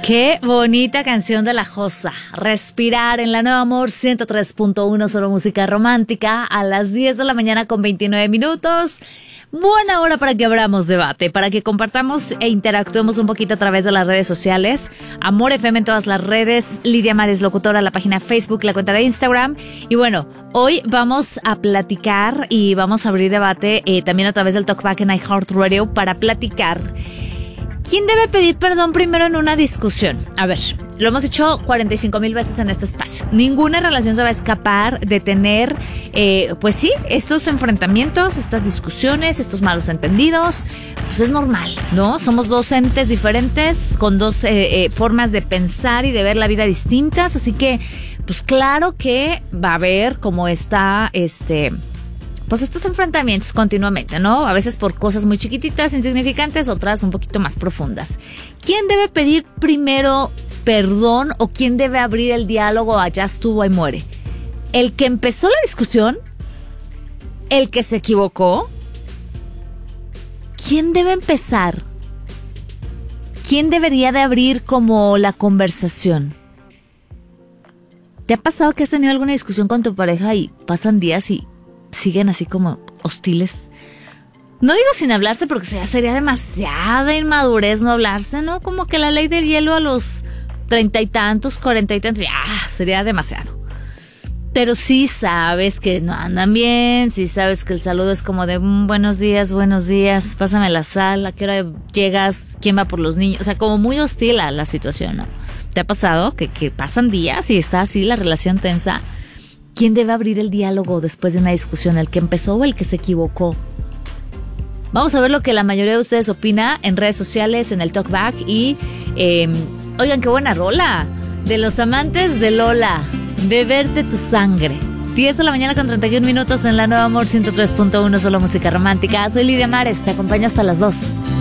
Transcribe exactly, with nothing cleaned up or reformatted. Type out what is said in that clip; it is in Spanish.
Qué bonita canción de La Josa. Respirar en la Nueva Amor ciento tres punto uno, solo música romántica, a las diez de la mañana con veintinueve minutos. Buena hora para que abramos debate, para que compartamos e interactuemos un poquito a través de las redes sociales. Amor F M en todas las redes, Lidia Mares Locutora, la página Facebook, la cuenta de Instagram. Y bueno, hoy vamos a platicar y vamos a abrir debate eh, también a través del Talkback en iHeartRadio para platicar. ¿Quién debe pedir perdón primero en una discusión? A ver, lo hemos dicho cuarenta y cinco mil veces en este espacio. Ninguna relación se va a escapar de tener, eh, pues sí, estos enfrentamientos, estas discusiones, estos malos entendidos. Pues es normal, ¿no? Somos dos entes diferentes, con dos eh, eh, formas de pensar y de ver la vida distintas. Así que, pues claro que va a haber como está, este... pues estos enfrentamientos continuamente, ¿no? A veces por cosas muy chiquititas, insignificantes, otras un poquito más profundas. ¿Quién debe pedir primero perdón o quién debe abrir el diálogo a ya estuvo y muere? ¿El que empezó la discusión? ¿El que se equivocó? ¿Quién debe empezar? ¿Quién debería de abrir como la conversación? ¿Te ha pasado que has tenido alguna discusión con tu pareja y pasan días y siguen así como hostiles? No digo sin hablarse porque ya sería demasiada inmadurez no hablarse, ¿no? Como que la ley del hielo a los treinta y tantos, cuarenta y tantos, ya sería demasiado. Pero sí sabes que no andan bien, sí sabes que el saludo es como de mm, buenos días, buenos días, pásame la sal, ¿a qué hora llegas? ¿Quién va por los niños? O sea, como muy hostil a la situación, ¿no? ¿Te ha pasado que, que pasan días y está así la relación tensa? ¿Quién debe abrir el diálogo después de una discusión? ¿El que empezó o el que se equivocó? Vamos a ver lo que la mayoría de ustedes opina en redes sociales, en el Talkback. Y, eh, oigan, qué buena rola. De los amantes de Lola, Beberte tu sangre. diez de la mañana con treinta y un minutos en la Nueva Amor ciento tres punto uno, solo música romántica. Soy Lidia Mares, te acompaño hasta las dos.